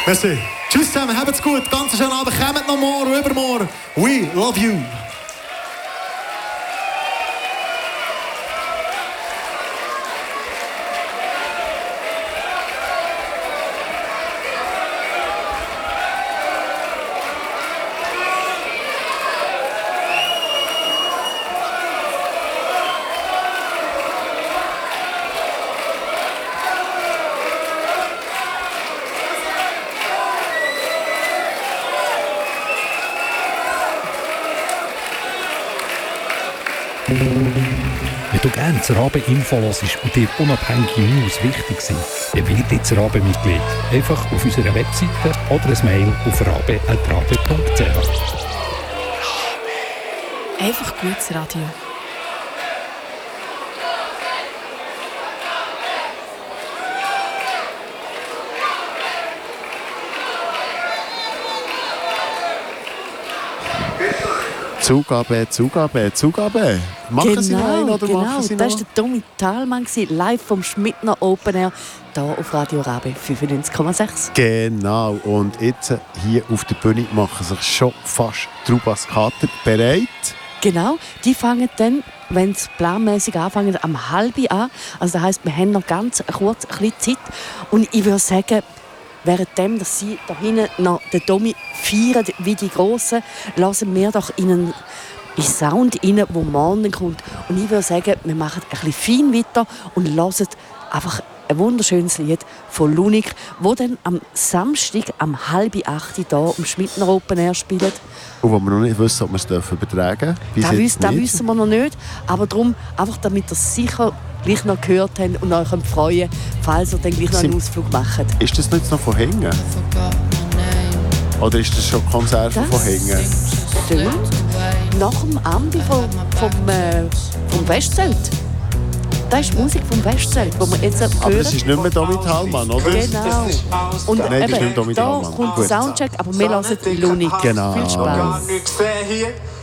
Merci. Tschüss zusammen, habt's gut. Ganz schönen Abend. Kommt noch morgen und übermorgen. We love you. Wenn du gerne zur Rabe-Info hörst und dir unabhängige News wichtig sind, dann wird jetzt Rabe-Mitglied. Einfach auf unserer Webseite oder ein Mail auf rabe@rabe.ch. Einfach gutes Radio. Zugabe. Machen Sie noch einen oder machen Sie noch? Das war der Tommy Thalmann, live vom Schmidtner Open Air, hier auf Radio Rabe 95,6. Genau, und jetzt hier auf der Bühne machen sich schon fast Trubas Kater bereit. Genau, die fangen dann, wenn sie planmäßig anfangen, am 12:30 an. Also das heisst, wir haben noch ganz kurz ein bisschen Zeit. Und ich würde sagen, währenddem, dass sie da hinten noch den Tommy feiern wie die Grossen, lassen wir doch in einen Sound rein, der morgen kommt. Und ich würde sagen, wir machen ein bisschen fein weiter und hören einfach ein wunderschönes Lied von Lunik, das dann am Samstag am 7:30 hier am Schmidtner Open Air spielt. Und wo wir noch nicht wissen, ob wir es übertragen dürfen. Das wissen wir noch nicht. Aber darum, einfach damit ihr es sicher gleich noch gehört habt und euch freuen könnt, falls ihr dann gleich noch einen Ausflug macht. Ist das nicht noch von Hängen? Oder ist das schon Konserve von Hängen? Stimmt. Nach dem Ambi vom Westzelt. Das ist die Musik vom Westzelt, die wir jetzt hören. Aber das ist nicht mehr Tommy Thalmann, oder? Genau. Und nein, das ist nicht Tommy da Thalmann. kommt der Soundcheck, aber wir hören die Lunik. Genau. Viel Spaß.